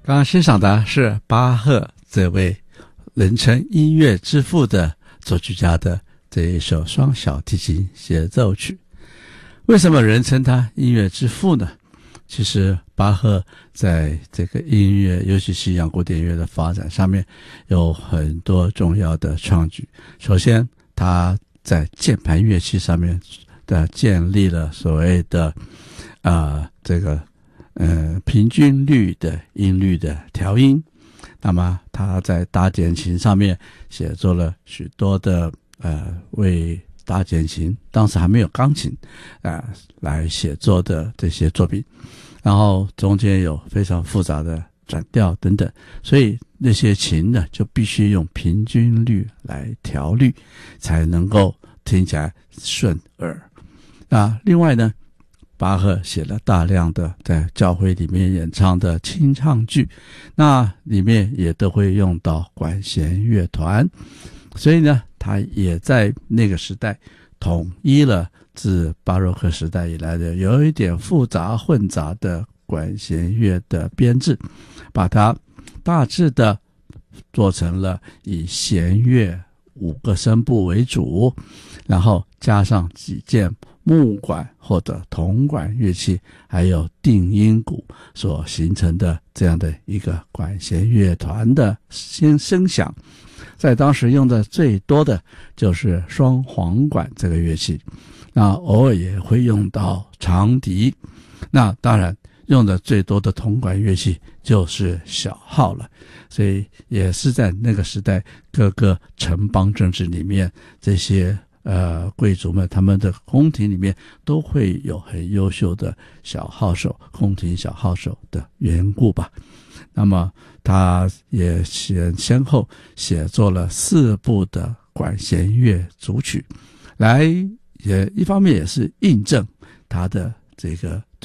刚刚欣赏的是巴赫这位人称音乐之父的作曲家的这一首双小提琴协奏曲。为什么人称他音乐之父呢？其实巴赫在这个音乐，尤其西洋古典乐的发展上面有很多重要的创举。首先他在键盘乐器上面建立了所谓的平均律的音律的调音。那么他在大键琴上面写作了许多的为大键琴，当时还没有钢琴来写作的这些作品，然后中间有非常复杂的转调等等，所以那些琴呢就必须用平均律来调律，才能够听起来顺耳。那另外呢，巴赫写了大量的在教会里面演唱的清唱剧，那里面也都会用到管弦乐团，所以呢他也在那个时代统一了自巴洛克时代以来的有一点复杂混杂的管弦乐的编制，把它大致的做成了以弦乐5个声部为主，然后加上几件木管或者铜管乐器，还有定音鼓所形成的这样的一个管弦乐团的声响。在当时用的最多的就是双簧管这个乐器，那偶尔也会用到长笛，那当然用的最多的铜管乐器就是小号了。所以也是在那个时代各个城邦政治里面，这些贵族们他们的宫廷里面都会有很优秀的小号手，宫廷小号手的缘故吧。那么他也先后写作了4部的管弦乐组曲，来也一方面也是印证他的这个